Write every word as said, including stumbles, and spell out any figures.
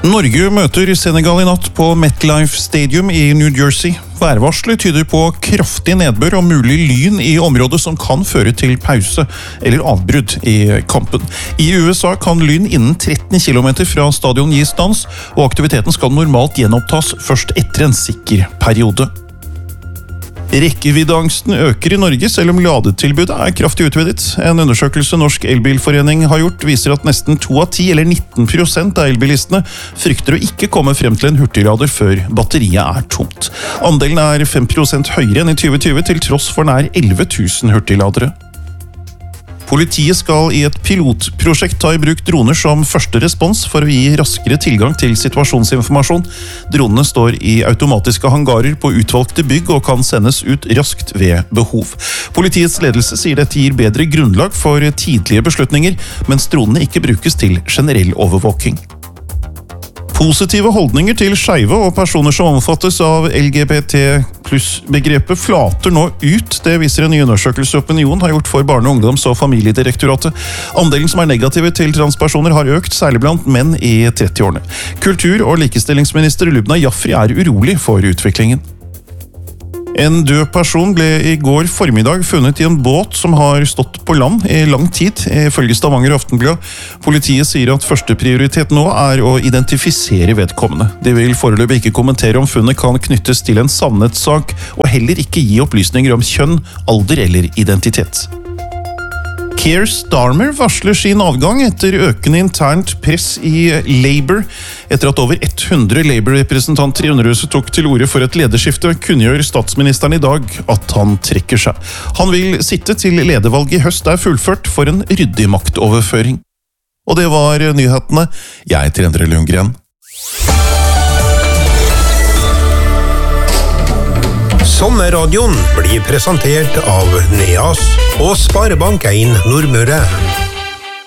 Norge møter Senegal i natt på MetLife Stadium i New Jersey. Værvarselet tyder på kraftig nedbør og mulig lyn i området som kan føre til pause eller avbrudd i kampen. I U S A kan lyn innen tretten kilometer fra stadion gi stans, og aktiviteten skal normalt gjenopptas først etter en sikker periode. Rekkeviddeangsten øker i Norge, selv om ladetilbudet er kraftig utvidet. En undersøkelse Norsk Elbilforening har gjort viser at nesten to av ti, eller nitten prosent av elbilistene, frykter å ikke komme frem til en hurtiglader før batteriet er tomt. Andelen er fem prosent høyere enn i tjue tjue, til tross for nær elleve tusen hurtigladere. Politiet skal i et pilotprosjekt ta i bruk droner som første respons for å gi raskere tilgang til situasjonsinformasjon. Dronene står i automatiske hangarer på utvalgte bygg og kan sendes ut raskt ved behov. Politiets ledelse sier dette gir bedre grunnlag for tidlige beslutninger, mens dronene ikke brukes til generell overvåking. Positive holdninger til skeive og personer som omfattes av L G B T pluss-begrepet flater nå ut. Det viser en ny undersøkelse Opinion har gjort for Barne-, ungdoms- og familiedirektoratet. Andelen som er negative til transpersoner har økt, særlig blant menn i trettiårene. Kultur- og likestillingsminister Lubna Jafri er urolig for utviklingen. En død person ble i går formiddag funnet i en båt som har stått på land i lang tid, ifølge Stavanger Aftenblad. Politiet sier at første prioritet nå er å identifisere vedkommende. De vil foreløpig ikke kommentere om funnet kan knyttes til en savnetssak, og heller ikke gi opplysninger om kjønn, alder eller identitet. Keir Starmer varsler sin avgang etter økende internt press i Labour. Etter at over hundre Labour-representanter i Underhuset tok til orde for et lederskifte, kunngjør statsministeren i dag at han trekker seg. Han vil sitte til ledervalget i høst er fullført for en ryddig maktoverføring. Og det var nyhetene. Jeg heter Endre Lundgren. Sommerradioen blir presentert av Neas og Sparebank en Nordmøre.